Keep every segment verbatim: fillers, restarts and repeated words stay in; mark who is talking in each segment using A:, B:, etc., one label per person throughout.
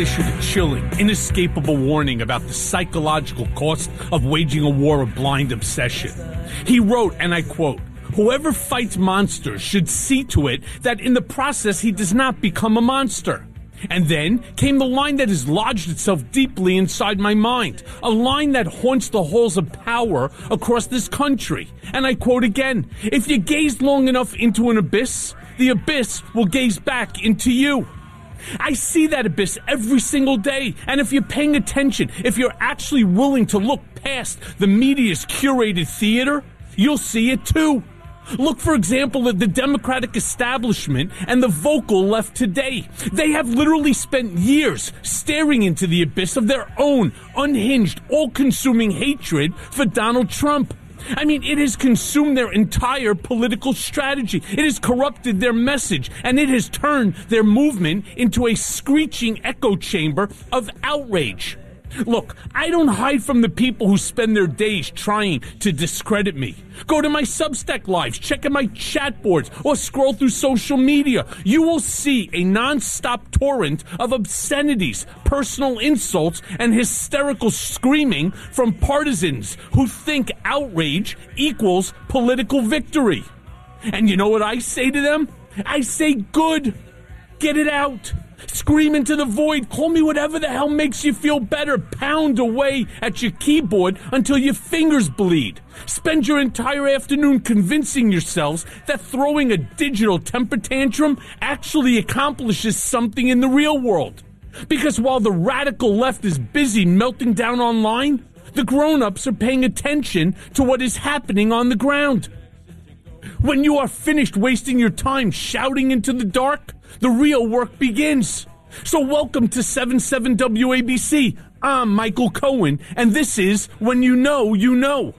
A: issued a chilling, inescapable warning about the psychological cost of waging a war of blind obsession. He wrote, and I quote, "Whoever fights monsters should see to it that in the process he does not become a monster." And then came the line that has lodged itself deeply inside my mind, a line that haunts the halls of power across this country. And I quote again, "If you gaze long enough into an abyss, the abyss will gaze back into you." I see that abyss every single day, and if you're paying attention, if you're actually willing to look past the media's curated theater, you'll see it too. Look, for example, at the Democratic establishment and the vocal left today. They have literally spent years staring into the abyss of their own unhinged, all-consuming hatred for Donald Trump. I mean, it has consumed their entire political strategy. It has corrupted their message, and it has turned their movement into a screeching echo chamber of outrage. Look, I don't hide from the people who spend their days trying to discredit me. Go to my Substack lives, check out my chat boards, or scroll through social media. You will see a non-stop torrent of obscenities, personal insults, and hysterical screaming from partisans who think outrage equals political victory. And you know what I say to them? I say, good. Get it out. Scream into the void. Call me whatever the hell makes you feel better. Pound away at your keyboard until your fingers bleed. Spend your entire afternoon convincing yourselves that throwing a digital temper tantrum actually accomplishes something in the real world. Because while the radical left is busy melting down online, the grown-ups are paying attention to what is happening on the ground. When you are finished wasting your time shouting into the dark, the real work begins. So welcome to seven seven W A B C. I'm Michael Cohen, and this is When You Know, You Know.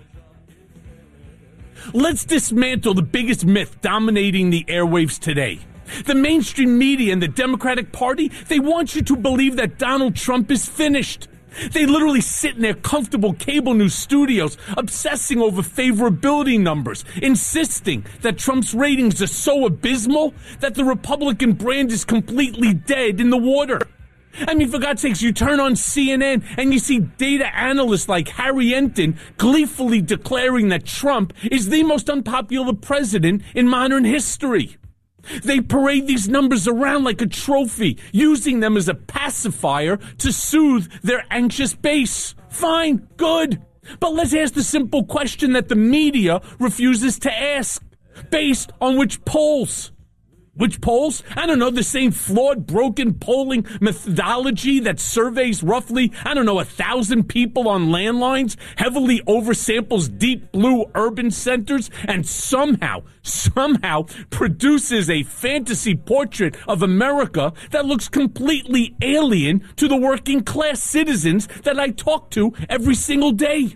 A: Let's dismantle the biggest myth dominating the airwaves today. The mainstream media and the Democratic Party, they want you to believe that Donald Trump is finished. They literally sit in their comfortable cable news studios, obsessing over favorability numbers, insisting that Trump's ratings are so abysmal that the Republican brand is completely dead in the water. I mean, for God's sakes, you turn on C N N and you see data analysts like Harry Enton gleefully declaring that Trump is the most unpopular president in modern history. They parade these numbers around like a trophy, using them as a pacifier to soothe their anxious base. Fine, good. But let's ask the simple question that the media refuses to ask. Based on which polls? Which polls? I don't know, the same flawed, broken polling methodology that surveys roughly, I don't know, a thousand people on landlines, heavily oversamples deep blue urban centers, and somehow, somehow produces a fantasy portrait of America that looks completely alien to the working class citizens that I talk to every single day.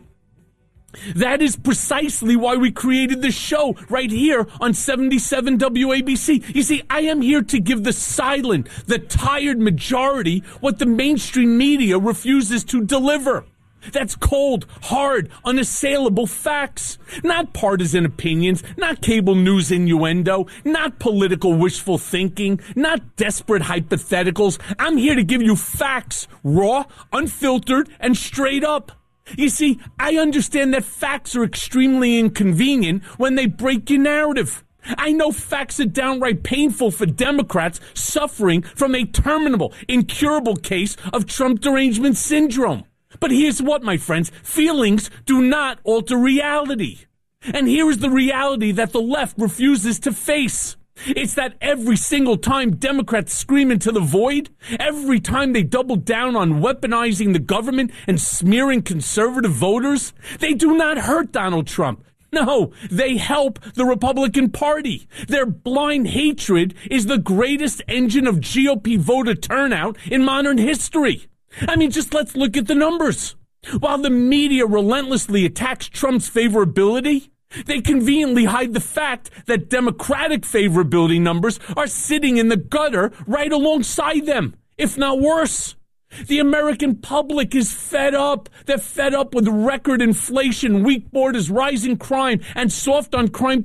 A: That is precisely why we created this show right here on seventy-seven W A B C. You see, I am here to give the silent, the tired majority what the mainstream media refuses to deliver. That's cold, hard, unassailable facts. Not partisan opinions, not cable news innuendo, not political wishful thinking, not desperate hypotheticals. I'm here to give you facts, raw, unfiltered, and straight up. You see, I understand that facts are extremely inconvenient when they break your narrative. I know facts are downright painful for Democrats suffering from a terminal, incurable case of Trump derangement syndrome. But here's what, my friends, feelings do not alter reality. And here is the reality that the left refuses to face. It's that every single time Democrats scream into the void, every time they double down on weaponizing the government and smearing conservative voters, they do not hurt Donald Trump. No, they help the Republican Party. Their blind hatred is the greatest engine of G O P voter turnout in modern history. I mean, just let's look at the numbers. While the media relentlessly attacks Trump's favorability, they conveniently hide the fact that Democratic favorability numbers are sitting in the gutter right alongside them, if not worse. The American public is fed up. They're fed up with record inflation, weak borders, rising crime, and soft-on-crime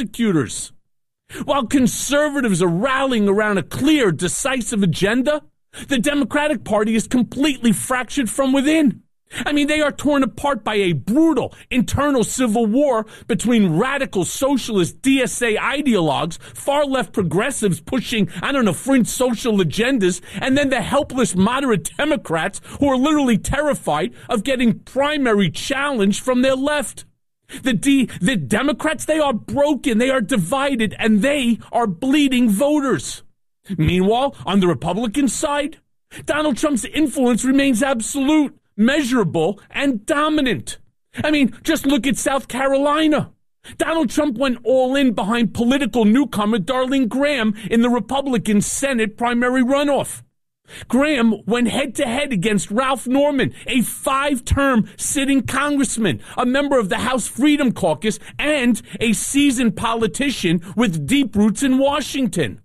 A: prosecutors. While conservatives are rallying around a clear, decisive agenda, The Democratic Party is completely fractured from within. I mean, they are torn apart by a brutal internal civil war between radical socialist D S A ideologues, far-left progressives pushing, I don't know, fringe social agendas, and then the helpless moderate Democrats who are literally terrified of getting primary challenge from their left. The D, the Democrats, they are broken, they are divided, and they are bleeding voters. Meanwhile, on the Republican side, Donald Trump's influence remains absolute, measurable, and dominant. I mean, just look at South Carolina. Donald Trump went all in behind political newcomer Darlene Graham in the Republican Senate primary runoff. Graham went head-to-head against Ralph Norman, a five-term sitting congressman, a member of the House Freedom Caucus, and a seasoned politician with deep roots in Washington.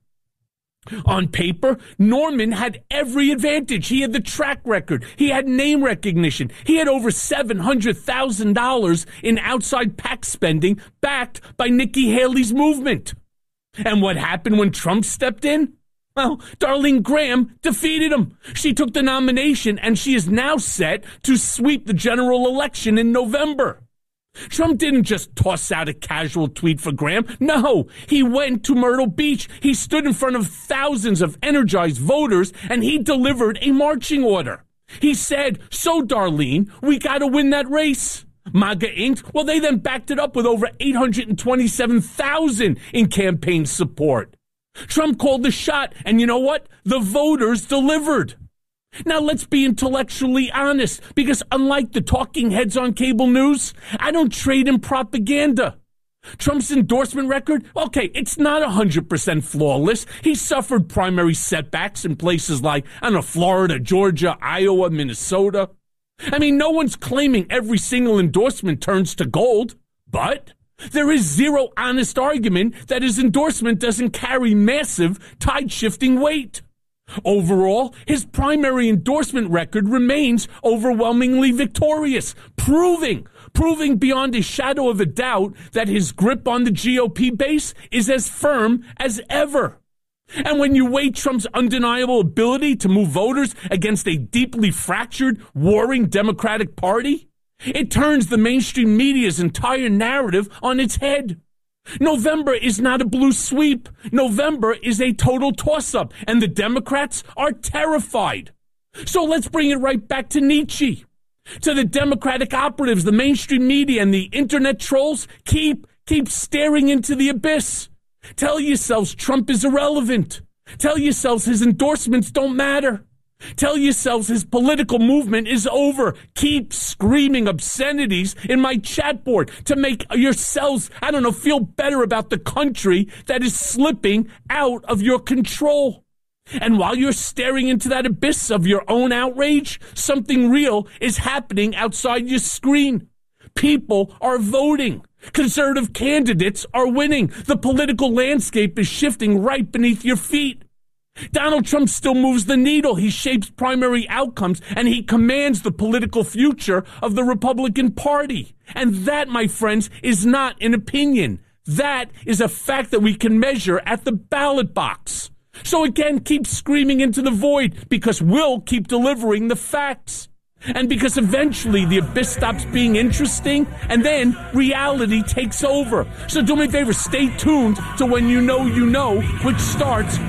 A: On paper, Norman had every advantage. He had the track record. He had name recognition. He had over seven hundred thousand dollars in outside PAC spending backed by Nikki Haley's movement. And what happened when Trump stepped in? Well, Darlene Graham defeated him. She took the nomination, and she is now set to sweep the general election in November. Trump didn't just toss out a casual tweet for Graham. No, he went to Myrtle Beach. He stood in front of thousands of energized voters, and he delivered a marching order. He said, "So, Darlene, we got to win that race." MAGA Incorporated, well, they then backed it up with over eight hundred twenty-seven thousand in campaign support. Trump called the shot, and you know what? The voters delivered. Now, let's be intellectually honest, because unlike the talking heads on cable news, I don't trade in propaganda. Trump's endorsement record, okay, it's not one hundred percent flawless. He suffered primary setbacks in places like, I don't know, Florida, Georgia, Iowa, Minnesota. I mean, no one's claiming every single endorsement turns to gold, but there is zero honest argument that his endorsement doesn't carry massive tide-shifting weight. Overall, his primary endorsement record remains overwhelmingly victorious, proving, proving beyond a shadow of a doubt that his grip on the G O P base is as firm as ever. And when you weigh Trump's undeniable ability to move voters against a deeply fractured, warring Democratic Party, it turns the mainstream media's entire narrative on its head. November is not a blue sweep. November is a total toss-up, and the Democrats are terrified. So let's bring it right back to Nietzsche. To the Democratic operatives, the mainstream media, and the internet trolls, keep, keep staring into the abyss. Tell yourselves Trump is irrelevant. Tell yourselves his endorsements don't matter. Tell yourselves his political movement is over. Keep screaming obscenities in my chat board to make yourselves, I don't know, feel better about the country that is slipping out of your control. And while you're staring into that abyss of your own outrage, something real is happening outside your screen. People are voting. Conservative candidates are winning. The political landscape is shifting right beneath your feet. Donald Trump still moves the needle. He shapes primary outcomes, and he commands the political future of the Republican Party. And that, my friends, is not an opinion. That is a fact that we can measure at the ballot box. So again, keep screaming into the void, because we'll keep delivering the facts. And because eventually the abyss stops being interesting, and then reality takes over. So do me a favor, stay tuned to When You Know You Know, which starts